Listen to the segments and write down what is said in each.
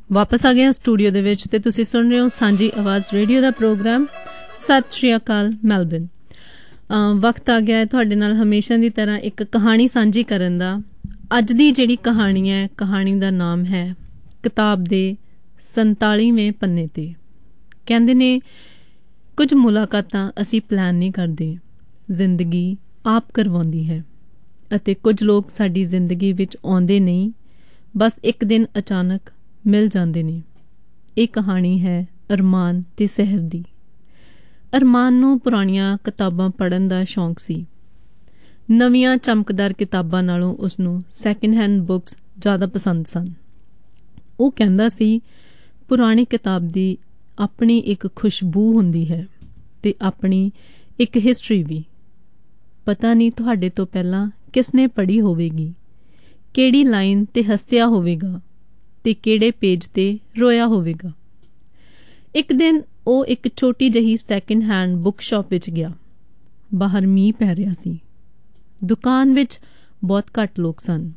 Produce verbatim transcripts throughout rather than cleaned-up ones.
ਵਾਪਸ ਆ ਗਏ ਹਾਂ ਸਟੂਡੀਓ ਦੇ ਵਿੱਚ ਤੇ ਤੁਸੀਂ ਸੁਣ ਰਹੇ ਹੋ ਸਾਂਝੀ ਆਵਾਜ਼ ਰੇਡੀਓ ਦਾ ਪ੍ਰੋਗਰਾਮ। ਸਤਿ ਸ਼੍ਰੀ ਅਕਾਲ ਮੈਲਬਨ। ਵਕਤ ਆ ਗਿਆ ਹੈ ਤੁਹਾਡੇ ਨਾਲ ਹਮੇਸ਼ਾ ਦੀ ਤਰ੍ਹਾਂ ਇੱਕ ਕਹਾਣੀ ਸਾਂਝੀ ਕਰਨ ਦਾ। ਅੱਜ ਦੀ ਜਿਹੜੀ ਕਹਾਣੀ ਹੈ, ਕਹਾਣੀ ਦਾ ਨਾਮ ਹੈ ਕਿਤਾਬ ਦੇ ਸੰਤਾਲੀਵੇਂ ਪੰਨੇ 'ਤੇ। ਕਹਿੰਦੇ ਨੇ ਕੁਝ ਮੁਲਾਕਾਤਾਂ ਅਸੀਂ ਪਲਾਨ ਨਹੀਂ ਕਰਦੇ, ਜ਼ਿੰਦਗੀ ਆਪ ਕਰਵਾਉਂਦੀ ਹੈ, ਅਤੇ ਕੁਝ ਲੋਕ ਸਾਡੀ ਜ਼ਿੰਦਗੀ ਵਿੱਚ ਆਉਂਦੇ ਨਹੀਂ, ਬਸ ਇੱਕ ਦਿਨ ਅਚਾਨਕ ਮਿਲ ਜਾਂਦੇ ਨੇ। ਇਹ ਕਹਾਣੀ ਹੈ ਅਰਮਾਨ ਤੇ ਸਹਿਰ ਦੀ। ਅਰਮਾਨ ਨੂੰ ਪੁਰਾਣੀਆਂ ਕਿਤਾਬਾਂ ਪੜ੍ਹਨ ਦਾ ਸ਼ੌਂਕ ਸੀ। ਨਵੀਆਂ ਚਮਕਦਾਰ ਕਿਤਾਬਾਂ ਨਾਲੋਂ ਉਸਨੂੰ ਸੈਕਿੰਡ ਹੈਂਡ ਬੁੱਕਸ ਜ਼ਿਆਦਾ ਪਸੰਦ ਸਨ। ਉਹ ਕਹਿੰਦਾ ਸੀ ਪੁਰਾਣੀ ਕਿਤਾਬ ਦੀ ਆਪਣੀ ਇੱਕ ਖੁਸ਼ਬੂ ਹੁੰਦੀ ਹੈ ਤੇ ਆਪਣੀ ਇੱਕ ਹਿਸਟਰੀ ਵੀ। ਪਤਾ ਨਹੀਂ ਤੁਹਾਡੇ ਤੋਂ ਪਹਿਲਾਂ ਕਿਸ ਨੇ ਪੜ੍ਹੀ ਹੋਵੇਗੀ, ਕਿਹੜੀ ਲਾਈਨ 'ਤੇ ਹੱਸਿਆ ਹੋਵੇਗਾ ਤੇ ਕਿਹੜੇ ਪੇਜ 'ਤੇ ਰੋਇਆ ਹੋਵੇਗਾ। ਇੱਕ ਦਿਨ ਉਹ ਇੱਕ ਛੋਟੀ ਜਿਹੀ ਸੈਕਿੰਡ ਹੈਂਡ ਬੁੱਕ ਸ਼ਾਪ ਵਿੱਚ ਗਿਆ। ਬਾਹਰ ਮੀਂਹ ਪੈ ਰਿਹਾ ਸੀ। ਦੁਕਾਨ ਵਿੱਚ ਬਹੁਤ ਘੱਟ ਲੋਕ ਸਨ।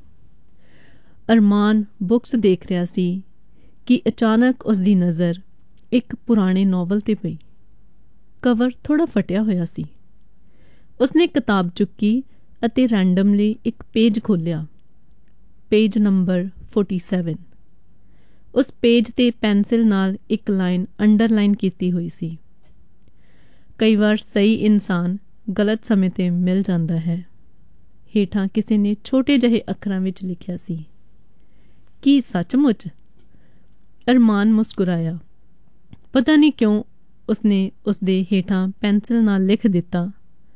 ਅਰਮਾਨ ਬੁੱਕਸ ਦੇਖ ਰਿਹਾ ਸੀ ਕਿ ਅਚਾਨਕ ਉਸ ਦੀ ਨਜ਼ਰ ਇੱਕ ਪੁਰਾਣੇ ਨਾਵਲ 'ਤੇ ਪਈ। ਕਵਰ ਥੋੜ੍ਹਾ ਫਟਿਆ ਹੋਇਆ ਸੀ। ਉਸਨੇ ਕਿਤਾਬ ਚੁੱਕੀ ਅਤੇ ਰੈਂਡਮਲੀ ਇੱਕ ਪੇਜ ਖੋਲ੍ਹਿਆ। Page number ਸੈਂਤਾਲੀ। ਉਸ ਪੇਜ 'ਤੇ ਪੈਨਸਿਲ ਨਾਲ ਇੱਕ ਲਾਈਨ ਅੰਡਰਲਾਈਨ ਕੀਤੀ ਹੋਈ ਸੀ। ਕਈ ਵਾਰ ਸਹੀ ਇਨਸਾਨ ਗਲਤ ਸਮੇਂ 'ਤੇ ਮਿਲ ਜਾਂਦਾ ਹੈ। ਹੇਠਾਂ ਕਿਸੇ ਨੇ ਛੋਟੇ ਜਿਹੇ ਅੱਖਰਾਂ ਵਿੱਚ ਲਿਖਿਆ ਸੀ, ਕੀ ਸੱਚਮੁੱਚ? ਅਰਮਾਨ ਮੁਸਕਰਾਇਆ। ਪਤਾ ਨਹੀਂ ਕਿਉਂ ਉਸਨੇ ਉਸਦੇ ਹੇਠਾਂ ਪੈਨਸਿਲ ਨਾਲ ਲਿਖ ਦਿੱਤਾ,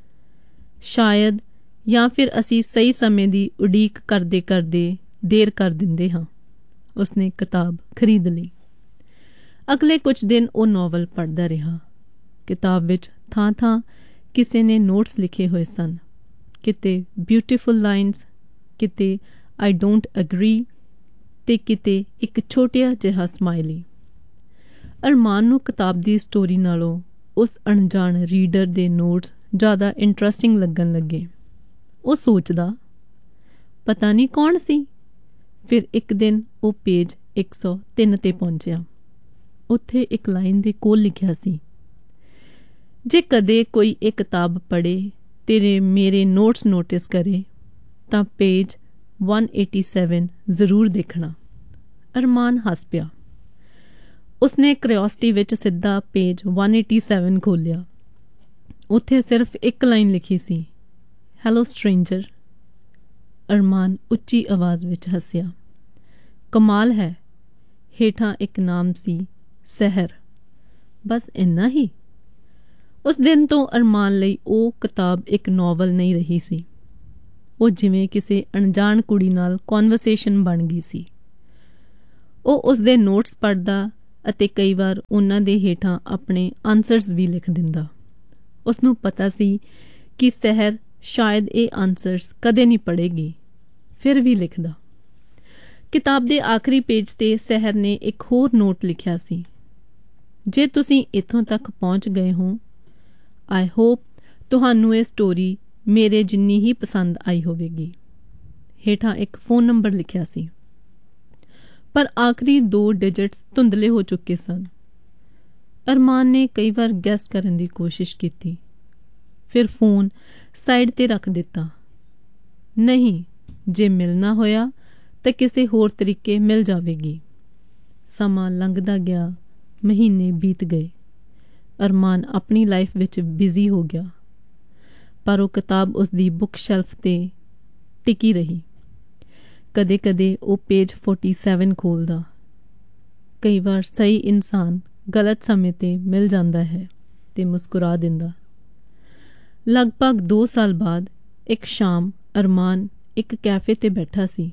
ਸ਼ਾਇਦ, ਜਾਂ ਫਿਰ ਅਸੀਂ ਸਹੀ ਸਮੇਂ ਦੀ ਉਡੀਕ ਕਰਦੇ ਕਰਦੇ ਦੇਰ ਕਰ ਦਿੰਦੇ ਹਾਂ। ਉਸਨੇ ਕਿਤਾਬ ਖਰੀਦ ਲਈ। ਅਗਲੇ ਕੁਝ ਦਿਨ ਉਹ ਨਾਵਲ ਪੜ੍ਹਦਾ ਰਿਹਾ। ਕਿਤਾਬ ਵਿੱਚ ਥਾਂ ਥਾਂ ਕਿਸੇ ਨੇ ਨੋਟਸ ਲਿਖੇ ਹੋਏ ਸਨ। ਕਿਤੇ ਬਿਊਟੀਫੁਲ ਲਾਈਨਸ, ਕਿਤੇ ਆਈ ਡੋਂਟ ਅਗਰੀ ਤੇ ਕਿਤੇ ਇੱਕ ਛੋਟਾ ਜਿਹਾ ਸਮਾਈਲੀ। ਅਰਮਾਨ ਨੂੰ ਕਿਤਾਬ ਦੀ ਸਟੋਰੀ ਨਾਲੋਂ ਉਸ ਅਣਜਾਣ ਰੀਡਰ ਦੇ ਨੋਟਸ ਜ਼ਿਆਦਾ ਇੰਟਰਸਟਿੰਗ ਲੱਗਣ ਲੱਗੇ। ਉਹ ਸੋਚਦਾ, ਪਤਾ ਨਹੀਂ ਕੌਣ ਸੀ। ਫਿਰ ਇੱਕ ਦਿਨ ਉਹ ਪੇਜ ਇੱਕ ਸੌ ਤਿੰਨ 'ਤੇ ਪਹੁੰਚਿਆ। ਉੱਥੇ ਇੱਕ ਲਾਈਨ ਦੇ ਕੋਲ ਲਿਖਿਆ ਸੀ, ਜੇ ਕਦੇ ਕੋਈ ਇਹ ਕਿਤਾਬ ਪੜ੍ਹੇ ਤੇਰੇ ਮੇਰੇ ਨੋਟਸ ਨੋਟਿਸ ਕਰੇ ਤਾਂ ਪੇਜ ਇੱਕ ਸੌ ਸਤੱਤਰ ਜ਼ਰੂਰ ਦੇਖਣਾ। ਅਰਮਾਨ ਹੱਸ ਪਿਆ। ਉਸਨੇ ਕਿਉਰਿਓਸਿਟੀ ਵਿੱਚ ਸਿੱਧਾ ਪੇਜ ਇੱਕ ਸੌ ਸਤੱਤਰ ਖੋਲ੍ਹਿਆ। ਉੱਥੇ ਸਿਰਫ ਇੱਕ ਲਾਈਨ ਲਿਖੀ ਸੀ, ਹੈਲੋ ਸਟ੍ਰੇਂਜਰ। ਅਰਮਾਨ ਉੱਚੀ ਆਵਾਜ਼ ਵਿੱਚ ਹੱਸਿਆ। ਕਮਾਲ ਹੈ। ਹੇਠਾਂ ਇੱਕ ਨਾਮ ਸੀ, ਸਹਿਰ। ਬਸ ਇੰਨਾ ਹੀ। ਉਸ ਦਿਨ ਤੋਂ ਅਰਮਾਨ ਲਈ ਉਹ ਕਿਤਾਬ ਇੱਕ ਨਾਵਲ ਨਹੀਂ ਰਹੀ ਸੀ। ਉਹ ਜਿਵੇਂ ਕਿਸੇ ਅਣਜਾਣ ਕੁੜੀ ਨਾਲ ਕਨਵਰਸੇਸ਼ਨ ਬਣ ਗਈ ਸੀ। ਉਹ ਉਸਦੇ ਨੋਟਸ ਪੜ੍ਹਦਾ ਅਤੇ ਕਈ ਵਾਰ ਉਹਨਾਂ ਦੇ ਹੇਠਾਂ ਆਪਣੇ ਆਨਸਰਸ ਵੀ ਲਿਖ ਦਿੰਦਾ। ਉਸਨੂੰ ਪਤਾ ਸੀ ਕਿ ਸਹਿਰ ਸ਼ਾਇਦ ਇਹ ਆਨਸਰਸ ਕਦੇ ਨਹੀਂ ਪੜ੍ਹੇਗੀ, ਫਿਰ ਵੀ ਲਿਖਦਾ। ਕਿਤਾਬ ਦੇ ਆਖਰੀ ਪੇਜ 'ਤੇ ਸਹਿਰ ਨੇ ਇੱਕ ਹੋਰ ਨੋਟ ਲਿਖਿਆ ਸੀ, ਜੇ ਤੁਸੀਂ ਇੱਥੋਂ ਤੱਕ ਪਹੁੰਚ ਗਏ ਹੋ, ਆਈ ਹੋਪ ਤੁਹਾਨੂੰ ਇਹ ਸਟੋਰੀ ਮੇਰੇ ਜਿੰਨੀ ਹੀ ਪਸੰਦ ਆਈ ਹੋਵੇਗੀ। ਹੇਠਾਂ ਇੱਕ ਫ਼ੋਨ ਨੰਬਰ ਲਿਖਿਆ ਸੀ, ਪਰ ਆਖਰੀ ਦੋ ਡਿਜਿਟਸ ਧੁੰਦਲੇ ਹੋ ਚੁੱਕੇ ਸਨ। ਅਰਮਾਨ ਨੇ ਕਈ ਵਾਰ ਗੈਸ ਕਰਨ ਦੀ ਕੋਸ਼ਿਸ਼ ਕੀਤੀ, ਫਿਰ ਫ਼ੋਨ ਸਾਈਡ 'ਤੇ ਰੱਖ ਦਿੱਤਾ। ਨਹੀਂ, ਜੇ ਮਿਲਣਾ ਹੋਇਆ ਤਾਂ ਕਿਸੇ ਹੋਰ ਤਰੀਕੇ ਮਿਲ ਜਾਵੇਗੀ। ਸਮਾਂ ਲੰਘਦਾ ਗਿਆ, ਮਹੀਨੇ ਬੀਤ ਗਏ। ਅਰਮਾਨ ਆਪਣੀ ਲਾਈਫ ਵਿੱਚ ਬਿਜ਼ੀ ਹੋ ਗਿਆ, ਪਰ ਉਹ ਕਿਤਾਬ ਉਸਦੀ ਬੁੱਕ ਸ਼ੈਲਫ 'ਤੇ ਟਿਕੀ ਰਹੀ। ਕਦੇ ਕਦੇ ਉਹ ਪੇਜ ਸੈਂਤਾਲੀ ਖੋਲ੍ਹਦਾ। ਕਈ ਵਾਰ ਸਹੀ ਇਨਸਾਨ ਗਲਤ ਸਮੇਂ 'ਤੇ ਮਿਲ ਜਾਂਦਾ ਹੈ ਤੇ ਮੁਸਕਰਾ ਦਿੰਦਾ। ਲਗਭਗ ਦੋ ਸਾਲ ਬਾਅਦ ਇੱਕ ਸ਼ਾਮ ਅਰਮਾਨ ਇੱਕ ਕੈਫੇ 'ਤੇ ਬੈਠਾ ਸੀ।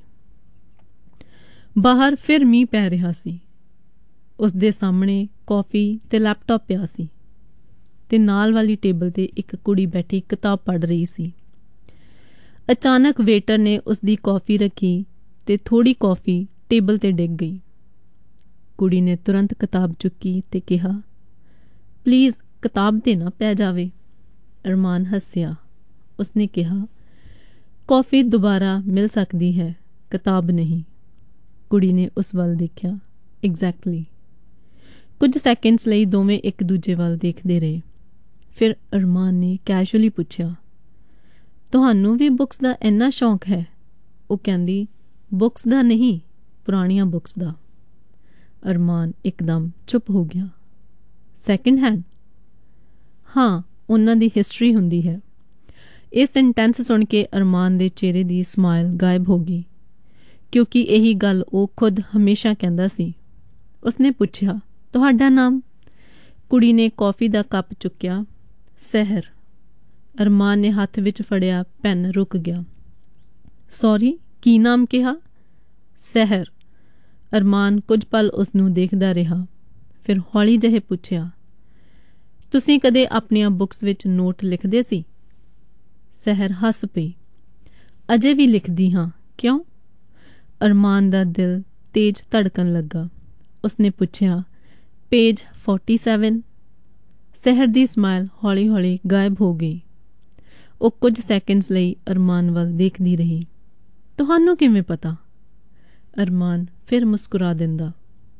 ਬਾਹਰ ਫਿਰ ਮੀਂਹ ਪੈ ਰਿਹਾ ਸੀ। ਉਸਦੇ ਸਾਹਮਣੇ ਕੌਫੀ ਤੇ ਲੈਪਟਾਪ ਪਿਆ ਸੀ ਤੇ ਨਾਲ ਵਾਲੀ ਟੇਬਲ 'ਤੇ ਇੱਕ ਕੁੜੀ ਬੈਠੀ ਕਿਤਾਬ ਪੜ੍ਹ ਰਹੀ ਸੀ। ਅਚਾਨਕ ਵੇਟਰ ਨੇ ਉਸਦੀ ਕੌਫੀ ਰੱਖੀ ਤੇ ਥੋੜ੍ਹੀ ਕੌਫੀ ਟੇਬਲ 'ਤੇ ਡਿੱਗ ਗਈ। ਕੁੜੀ ਨੇ ਤੁਰੰਤ ਕਿਤਾਬ ਚੁੱਕੀ ਤੇ ਕਿਹਾ, ਪਲੀਜ਼ ਕਿਤਾਬ 'ਤੇ ਨਾ ਪੈ ਜਾਵੇ। ਅਰਮਾਨ ਹੱਸਿਆ। ਉਸਨੇ ਕਿਹਾ, ਕੌਫੀ ਦੁਬਾਰਾ ਮਿਲ ਸਕਦੀ ਹੈ, ਕਿਤਾਬ ਨਹੀਂ। ਕੁੜੀ ਨੇ ਉਸ ਵੱਲ ਦੇਖਿਆ। ਐਗਜ਼ੈਕਟਲੀ। ਕੁਝ ਸੈਕਿੰਡਸ ਲਈ ਦੋਵੇਂ ਇੱਕ ਦੂਜੇ ਵੱਲ ਦੇਖਦੇ ਰਹੇ। ਫਿਰ ਅਰਮਾਨ ਨੇ ਕੈਜੂਅਲੀ ਪੁੱਛਿਆ, ਤੁਹਾਨੂੰ ਵੀ ਬੁੱਕਸ ਦਾ ਇੰਨਾ ਸ਼ੌਂਕ ਹੈ? ਉਹ ਕਹਿੰਦੀ, ਬੁੱਕਸ ਦਾ ਨਹੀਂ, ਪੁਰਾਣੀਆਂ ਬੁੱਕਸ ਦਾ। ਅਰਮਾਨ ਇੱਕਦਮ ਚੁੱਪ ਹੋ ਗਿਆ। Second hand? ਹਾਂ, ਉਹਨਾਂ ਦੀ ਹਿਸਟਰੀ ਹੁੰਦੀ ਹੈ। ਇਹ ਸੈਂਟੈਂਸ ਸੁਣ ਕੇ ਅਰਮਾਨ ਦੇ ਚਿਹਰੇ ਦੀ ਸਮਾਈਲ ਗਾਇਬ ਹੋ ਗਈ, ਕਿਉਂਕਿ ਇਹੀ ਗੱਲ ਉਹ ਖੁਦ ਹਮੇਸ਼ਾ ਕਹਿੰਦਾ ਸੀ। ਉਸਨੇ ਪੁੱਛਿਆ, ਤੁਹਾਡਾ ਨਾਮ? ਕੁੜੀ ਨੇ ਕੌਫੀ ਦਾ ਕੱਪ ਚੁੱਕਿਆ। ਸਹਿਰ। ਅਰਮਾਨ ਨੇ ਹੱਥ ਵਿੱਚ ਫੜਿਆ ਪੈਨ ਰੁਕ ਗਿਆ। ਸੌਰੀ, ਕੀ ਨਾਮ ਕਿਹਾ? ਸਹਿਰ। ਅਰਮਾਨ ਕੁਝ ਪਲ ਉਸਨੂੰ ਦੇਖਦਾ ਰਿਹਾ, ਫਿਰ ਹੌਲੀ ਜਿਹੇ ਪੁੱਛਿਆ, ਤੁਸੀਂ ਕਦੇ ਆਪਣੀਆਂ ਬੁੱਕਸ ਵਿੱਚ ਨੋਟ ਲਿਖਦੇ ਸੀ? ਸਹਿਰ ਹੱਸ ਪਈ। ਅਜੇ ਵੀ ਲਿਖਦੀ ਹਾਂ। ਕਿਉਂ? ਅਰਮਾਨ ਦਾ ਦਿਲ ਤੇਜ਼ ਧੜਕਣ ਲੱਗਾ। ਉਸਨੇ ਪੁੱਛਿਆ, ਪੇਜ ਫੋਰਟੀ ਸੈਵਨ? ਸਹਿਰ ਦੀ ਸਮਾਈਲ ਹੌਲੀ ਹੌਲੀ ਗਾਇਬ ਹੋ ਗਈ। ਉਹ ਕੁਝ ਸੈਕਿੰਡਸ ਲਈ ਅਰਮਾਨ ਵੱਲ ਦੇਖਦੀ ਰਹੀ। ਤੁਹਾਨੂੰ ਕਿਵੇਂ ਪਤਾ? ਅਰਮਾਨ ਫਿਰ ਮੁਸਕਰਾ ਦਿੰਦਾ।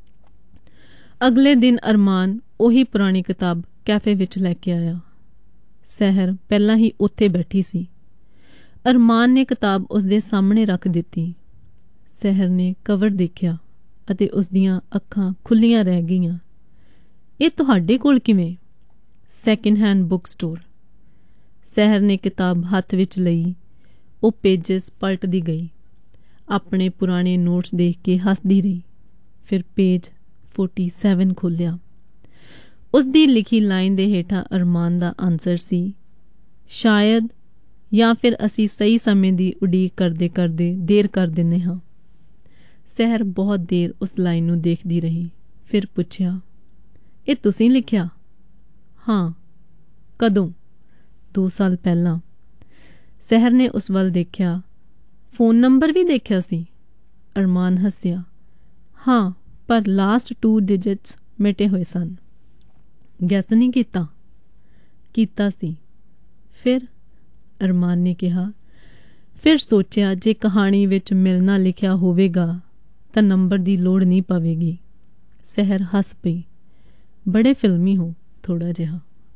ਅਗਲੇ ਦਿਨ ਅਰਮਾਨ ਉਹੀ ਪੁਰਾਣੀ ਕਿਤਾਬ ਕੈਫੇ ਵਿੱਚ ਲੈ ਕੇ ਆਇਆ। ਸਹਿਰ ਪਹਿਲਾਂ ਹੀ ਉੱਥੇ ਬੈਠੀ ਸੀ। ਅਰਮਾਨ ਨੇ ਕਿਤਾਬ ਉਸਦੇ ਸਾਹਮਣੇ ਰੱਖ ਦਿੱਤੀ। ਸਹਿਰ ਨੇ ਕਵਰ ਦੇਖਿਆ ਅਤੇ ਉਸਦੀਆਂ ਅੱਖਾਂ ਖੁੱਲ੍ਹੀਆਂ ਰਹਿ ਗਈਆਂ। ਇਹ ਤੁਹਾਡੇ ਕੋਲ ਕਿਵੇਂ? Second hand book store. ਸਹਿਰ ਨੇ ਕਿਤਾਬ ਹੱਥ ਵਿੱਚ ਲਈ। ਉਹ ਪੇਜਸ ਪਲਟਦੀ ਗਈ, ਆਪਣੇ ਪੁਰਾਣੇ ਨੋਟਸ ਦੇਖ ਕੇ ਹੱਸਦੀ ਰਹੀ। ਫਿਰ ਪੇਜ ਫੋਰਟੀ ਸੈਵਨ ਖੋਲ੍ਹਿਆ। ਉਸਦੀ ਲਿਖੀ ਲਾਈਨ ਦੇ ਹੇਠਾਂ ਅਰਮਾਨ ਦਾ ਆਨਸਰ ਸੀ, ਸ਼ਾਇਦ, ਜਾਂ ਫਿਰ ਅਸੀਂ ਸਹੀ ਸਮੇਂ ਦੀ ਉਡੀਕ ਕਰਦੇ ਕਰਦੇ ਦੇਰ ਕਰ ਦਿੰਦੇ ਹਾਂ। ਸਹਿਰ ਬਹੁਤ ਦੇਰ ਉਸ ਲਾਈਨ ਨੂੰ ਦੇਖਦੀ ਰਹੀ, ਫਿਰ ਪੁੱਛਿਆ, ਇਹ ਤੁਸੀਂ ਲਿਖਿਆ? ਹਾਂ। ਕਦੋਂ? ਦੋ ਸਾਲ ਪਹਿਲਾਂ। ਸਹਿਰ ਨੇ ਉਸ ਵੱਲ ਦੇਖਿਆ। ਫੋਨ ਨੰਬਰ ਵੀ ਦੇਖਿਆ ਸੀ? ਅਰਮਾਨ ਹੱਸਿਆ। ਹਾਂ, ਪਰ ਲਾਸਟ ਟੂ ਡਿਜਿਟਸ ਮਿਟੇ ਹੋਏ ਸਨ। ਗੈਸ ਨਹੀਂ ਕੀਤਾ? ਕੀਤਾ ਸੀ। ਫਿਰ? ਅਰਮਾਨ ਨੇ ਕਿਹਾ। ਫਿਰ ਸੋਚਿਆ, ਜੇ ਕਹਾਣੀ ਵਿੱਚ ਮਿਲਣਾ ਲਿਖਿਆ ਹੋਵੇਗਾ ਤਾਂ ਨੰਬਰ ਦੀ ਲੋੜ ਨਹੀਂ ਪਵੇਗੀ। ਸਹਿਰ ਹੱਸ ਪਈ। ਬੜੇ ਫਿਲਮੀ ਹੋ, ਥੋੜ੍ਹਾ ਜਿਹਾ।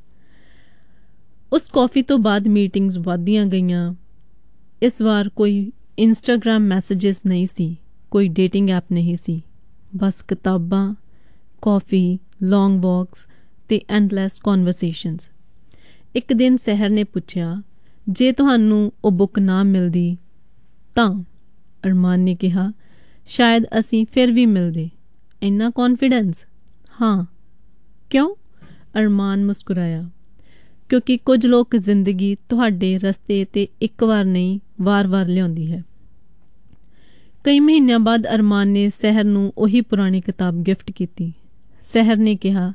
ਉਸ ਕੌਫੀ ਤੋਂ ਬਾਅਦ ਮੀਟਿੰਗਸ ਵੱਧਦੀਆਂ ਗਈਆਂ। ਇਸ ਵਾਰ ਕੋਈ ਇੰਸਟਾਗ੍ਰਾਮ ਮੈਸੇਜਿਸ ਨਹੀਂ ਸੀ, ਕੋਈ ਡੇਟਿੰਗ ਐਪ ਨਹੀਂ ਸੀ, ਬਸ ਕਿਤਾਬਾਂ, ਕੌਫੀ, ਲੌਂਗ ਵਾਕਸ ਤੇ ਐਂਡਲੈਸ ਕਨਵਰਸੇਸ਼ਨਸ। ਇੱਕ ਦਿਨ ਸਹਿਰ ਨੇ ਪੁੱਛਿਆ, ਜੇ ਤੁਹਾਨੂੰ ਉਹ ਬੁੱਕ ਨਾ ਮਿਲਦੀ ਤਾਂ? ਅਰਮਾਨ ਨੇ ਕਿਹਾ, ਸ਼ਾਇਦ ਅਸੀਂ ਫਿਰ ਵੀ ਮਿਲਦੇ। ਇੰਨਾ ਕੌਨਫੀਡੈਂਸ? ਹਾਂ। ਕਿਉਂ? ਅਰਮਾਨ ਮੁਸਕਰਾਇਆ। ਕਿਉਂਕਿ ਕੁਝ ਲੋਕ ਜ਼ਿੰਦਗੀ ਤੁਹਾਡੇ ਰਸਤੇ 'ਤੇ ਇੱਕ ਵਾਰ ਨਹੀਂ, ਵਾਰ-ਵਾਰ ਲਿਆਉਂਦੀ ਹੈ। ਕਈ ਮਹੀਨਿਆਂ ਬਾਅਦ ਅਰਮਾਨ ਨੇ ਸਹਿਰ ਨੂੰ ਉਹੀ ਪੁਰਾਣੀ ਕਿਤਾਬ ਗਿਫਟ ਕੀਤੀ। ਸਹਿਰ ਨੇ ਕਿਹਾ,